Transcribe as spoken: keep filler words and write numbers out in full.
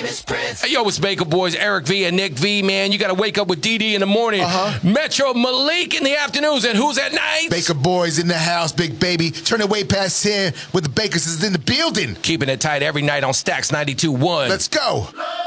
name is Prince. Hey, yo, it's Baker Boys, Eric V and Nick V, man. You got to wake up with D D in the morning. Uh-huh. Metro Malik in the afternoons. And who's at night? Baker Boys in the house, big baby. Turn it way past ten with the Bakers is in the building. Keeping it tight every night on Stacks ninety-two point one. Let's go.